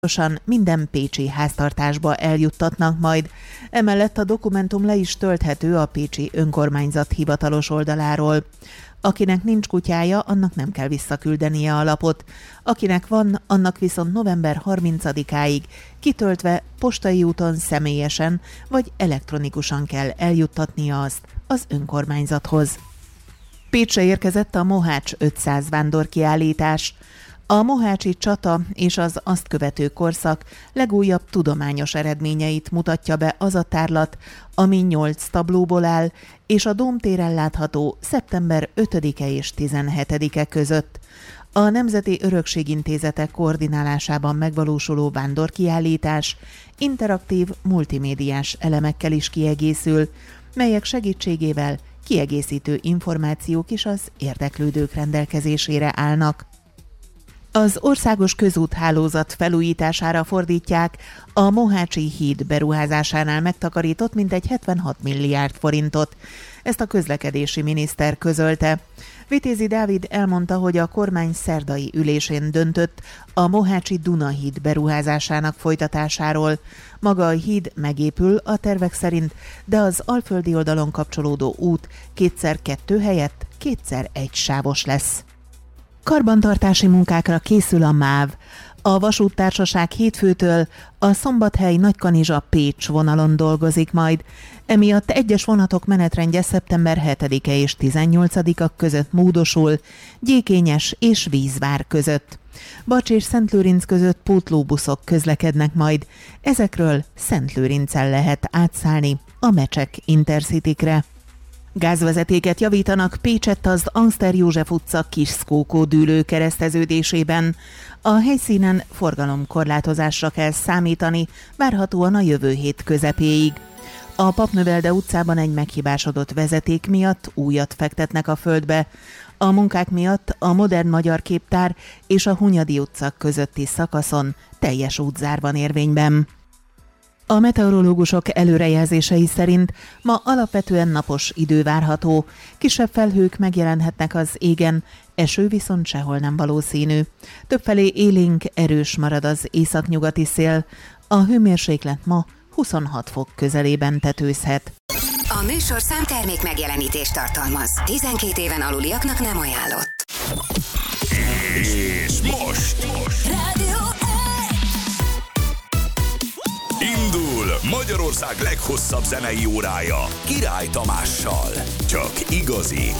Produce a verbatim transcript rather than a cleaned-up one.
minden pécsi háztartásba eljuttatnak majd. Emellett a dokumentum le is tölthető a pécsi önkormányzat hivatalos oldaláról. Akinek nincs kutyája, annak nem kell visszaküldenie a lapot. Akinek van, annak viszont november harmincadikáig kitöltve postai úton személyesen vagy elektronikusan kell eljuttatnia azt az önkormányzathoz. Pécsre érkezett a Mohács ötszáz vándorkiállítás. A mohácsi csata és az azt követő korszak legújabb tudományos eredményeit mutatja be az a tárlat, ami nyolc tablóból áll, és a Dómtéren látható szeptember ötödike és tizenhetedike között. A Nemzeti Örökségintézete koordinálásában megvalósuló vándorkiállítás interaktív, multimédiás elemekkel is kiegészül, melyek segítségével kiegészítő információk is az érdeklődők rendelkezésére állnak. Az országos közúthálózat felújítására fordítják a Mohácsi híd beruházásánál megtakarított mintegy hetvenhat milliárd forintot. Ezt a közlekedési miniszter közölte. Vitézi Dávid elmondta, hogy a kormány szerdai ülésén döntött a Mohácsi Dunahíd beruházásának folytatásáról. Maga a híd megépül a tervek szerint, de az alföldi oldalon kapcsolódó út kétszer kettő helyett kétszer egy sávos lesz. Karbantartási munkákra készül a MÁV. A vasúttársaság hétfőtől a Szombathely-Nagykanizsa-Pécs vonalon dolgozik majd. Emiatt egyes vonatok menetrendje szeptember hetedike és tizennyolcadika között módosul, Gyékényes és Vízvár között. Bacs és Szentlőrinc között pótlóbuszok közlekednek majd. Ezekről Szentlőrincen lehet átszállni a Mecsek Intercitykre. Gázvezetéket javítanak Pécsett az Angster József utca Kiskókó dűlő kereszteződésében. A helyszínen forgalomkorlátozásra kell számítani, várhatóan a jövő hét közepéig. A Papnövelde utcában egy meghibásodott vezeték miatt újat fektetnek a földbe. A munkák miatt a Modern Magyar Képtár és a Hunyadi utca közötti szakaszon teljes útzár van érvényben. A meteorológusok előrejelzései szerint ma alapvetően napos idő várható, kisebb felhők megjelenhetnek az égen, eső viszont sehol nem valószínű. Többfelé élénk, erős marad az északnyugati szél, a hőmérséklet ma huszonhat fok közelében tetőzhet. A műsor számtermék megjelenítést tartalmaz. tizenkét éven aluliaknak nem ajánlott. És most! most. Rádió Indul Magyarország leghosszabb zenei órája Király Tamással. Csak igazi,